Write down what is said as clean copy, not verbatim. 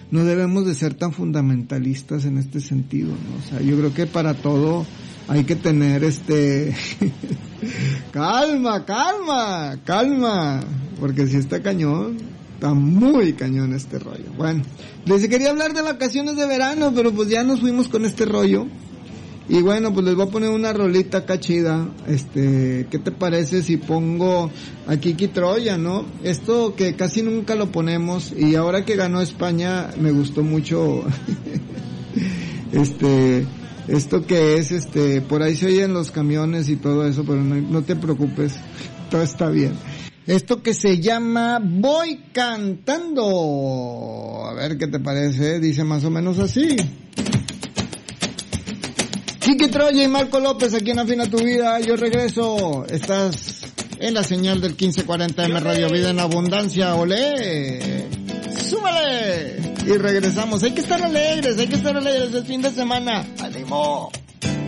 no debemos de ser tan fundamentalistas en este sentido, ¿no? O sea, yo creo que para todo hay que tener calma, porque si está cañón, está muy cañón este rollo. Bueno, les quería hablar de vacaciones de verano, pero pues ya nos fuimos con este rollo. Y bueno, pues les voy a poner una rolita acá chida. ¿Qué te parece si pongo a Kiki Troya, no? Esto que casi nunca lo ponemos, y ahora que ganó España me gustó mucho. Esto que es, por ahí se oyen los camiones y todo eso, pero no te preocupes, todo está bien. Esto que se llama Voy Cantando. A ver qué te parece, dice más o menos así. Kiki Troya y Marco López aquí en Afina tu Vida. Yo regreso. Estás en la señal del 1540M Radio Vida en Abundancia. ¡Olé! ¡Súbale! Y regresamos. Hay que estar alegres, es fin de semana. ¡Ánimo!